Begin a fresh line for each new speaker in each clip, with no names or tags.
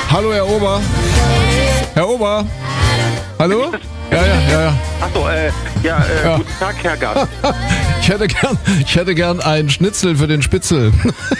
Hallo, Herr Ober. Herr Ober. Hallo? Ja.
Achso, guten Tag, Herr Gast.
Ich hätte gern einen Schnitzel für den Spitzel.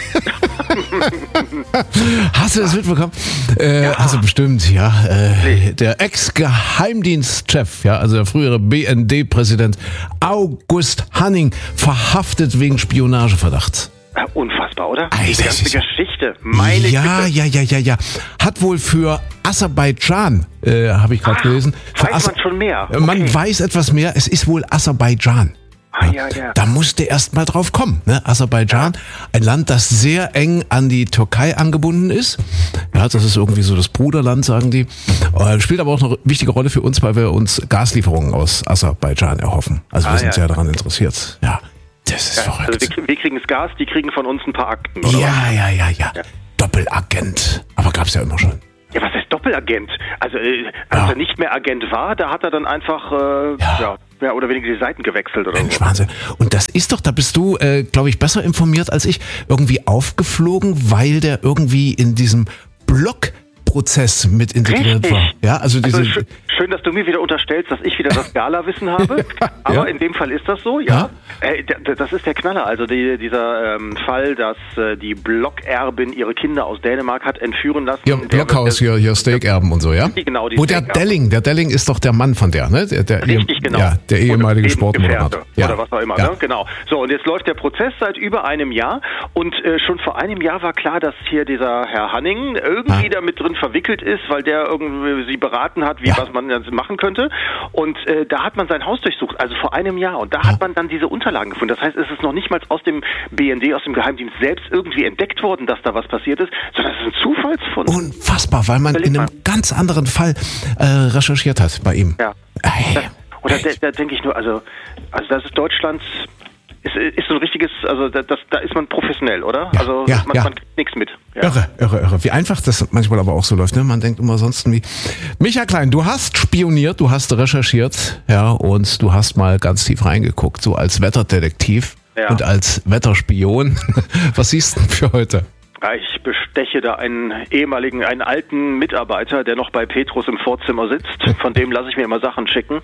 Hast du das mitbekommen? Hast du bestimmt, ja. Der Ex-Geheimdienstchef, ja, also der frühere BND-Präsident August Hanning, verhaftet wegen Spionageverdachts.
Unfassbar, oder?
Diese
ganze Geschichte. Meine Güte.
Ja. Hat wohl für Aserbaidschan, habe ich gerade gelesen.
Weiß man schon mehr. Okay.
Man weiß etwas mehr. Es ist wohl Aserbaidschan.
Ja.
Da musste erst mal drauf kommen. Ne? Aserbaidschan, ein Land, das sehr eng an die Türkei angebunden ist. Ja, das ist irgendwie so das Bruderland, sagen die. Spielt aber auch eine wichtige Rolle für uns, weil wir uns Gaslieferungen aus Aserbaidschan erhoffen. Also wir sind sehr daran interessiert. Ja, das ist verrückt.
Also wir kriegen das Gas, die kriegen von uns ein paar Akten, oder?
Ja. Doppelagent. Aber gab's ja immer schon.
Ja, was heißt Doppelagent? Also, als er nicht mehr Agent war, da hat er dann einfach, mehr oder weniger die Seiten gewechselt oder so.
Wahnsinn. Und das ist doch, da bist du, glaube ich, besser informiert als ich, irgendwie aufgeflogen, weil der irgendwie in diesem Blockprozess mit integriert war. Ja, also diese.
Schön, dass du mir wieder unterstellst, dass ich wieder das Gala-Wissen habe. Aber in dem Fall ist das so, ja. Das ist der Knaller. Also dieser Fall, dass die Blockerbin ihre Kinder aus Dänemark hat entführen lassen.
Ja, Blockhaus, hier Steakerben und so, ja?
Genau, die
wo der Delling ist doch der Mann von der, ne?
Richtig, genau.
Ja, der ehemalige Sportmoderator.
Oder was auch immer, ne? Genau. So, und jetzt läuft der Prozess seit über einem Jahr. Und schon vor einem Jahr war klar, dass hier dieser Herr Hanning irgendwie da mit drin verwickelt ist, weil der irgendwie sie beraten hat, was man dann machen könnte. Und da hat man sein Haus durchsucht, also vor einem Jahr. Und da hat man dann diese Unterlagen gefunden. Das heißt, es ist noch nicht mal aus dem BND, aus dem Geheimdienst selbst irgendwie entdeckt worden, dass da was passiert ist, sondern es ist ein Zufallsfund.
Unfassbar, weil man in einem ganz anderen Fall recherchiert hat bei ihm.
Ja. Da denke ich nur, also das ist Deutschland... Ist so ein richtiges, also da ist man professionell, oder? Man kriegt nichts mit. Ja.
Irre. Wie einfach das manchmal aber auch so läuft, ne? Man denkt immer sonst wie. Micha Klein, du hast spioniert, du hast recherchiert, ja, und du hast mal ganz tief reingeguckt, so als Wetterdetektiv und als Wetterspion. Was siehst du denn für heute?
Ich besteche da einen alten Mitarbeiter, der noch bei Petrus im Vorzimmer sitzt. Von dem lasse ich mir immer Sachen schicken.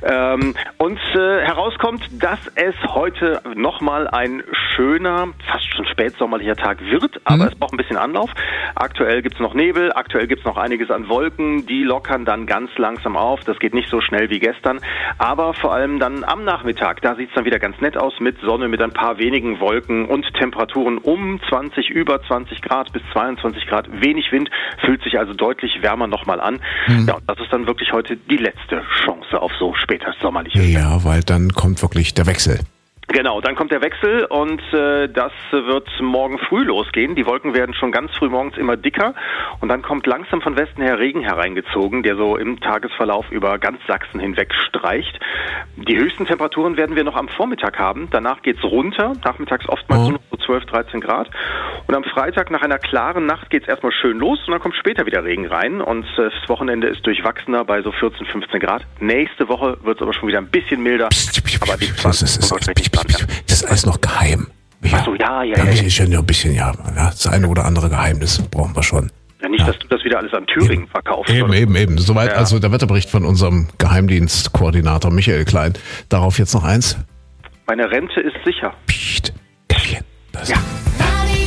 Herauskommt, dass es heute nochmal ein schöner, fast schon spätsommerlicher Tag wird, aber es braucht ein bisschen Anlauf. Aktuell gibt's noch Nebel, aktuell gibt's noch einiges an Wolken, die lockern dann ganz langsam auf. Das geht nicht so schnell wie gestern, aber vor allem dann am Nachmittag, da sieht's dann wieder ganz nett aus mit Sonne, mit ein paar wenigen Wolken und Temperaturen über 20 Grad bis 22 Grad, wenig Wind, fühlt sich also deutlich wärmer nochmal an. Ja, und das ist dann wirklich heute die letzte Chance auf so später sommerliches Wetter.
Ja, weil dann kommt wirklich der Wechsel.
Genau, dann kommt der Wechsel und das wird morgen früh losgehen. Die Wolken werden schon ganz früh morgens immer dicker und dann kommt langsam von Westen her Regen hereingezogen, der so im Tagesverlauf über ganz Sachsen hinweg streicht. Die höchsten Temperaturen werden wir noch am Vormittag haben. Danach geht's runter, nachmittags oftmals nur noch so 12, 13 Grad. Und am Freitag nach einer klaren Nacht geht's erstmal schön los und dann kommt später wieder Regen rein und das Wochenende ist durchwachsener bei so 14, 15 Grad. Nächste Woche wird's aber schon wieder ein bisschen milder. Aber die 20
Das ist alles noch geheim.
Achso, ja.
Ist ja nur ein bisschen, das eine oder andere Geheimnis brauchen wir schon.
Ja, nicht, dass du das wieder alles an Thüringen verkaufst.
Eben. Soweit also der Wetterbericht von unserem Geheimdienstkoordinator Michael Klein. Darauf jetzt noch eins.
Meine Rente ist sicher.
Psst, Käffchen.
Ja.